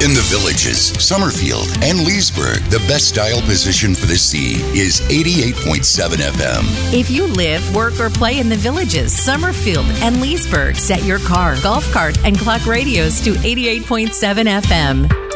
In the Villages, Summerfield, and Leesburg, the best dial position for the sea is 88.7 FM. If you live, work, or play in the Villages, Summerfield, and Leesburg, set your car, golf cart, and clock radios to 88.7 FM.